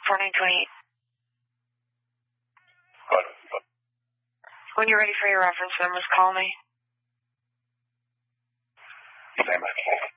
4928. What? When you're ready for your reference numbers, call me. Stand by.